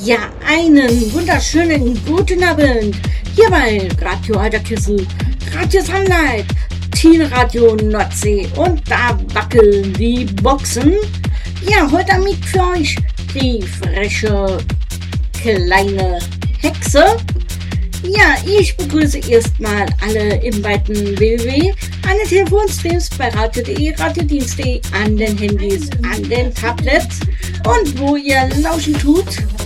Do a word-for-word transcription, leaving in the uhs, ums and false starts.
Ja, einen wunderschönen guten Abend hier bei Radio Alterkessel, Radio Sunlight, Teen Radio Nordsee und da wackeln die Boxen. Ja, heute mit für euch die freche kleine Hexe. Ja, ich begrüße erstmal alle im weiten W W W, an den Telefonstreams bei radio punkt de, radiodienst punkt de, an den Handys, an den Tablets und wo ihr lauschen tut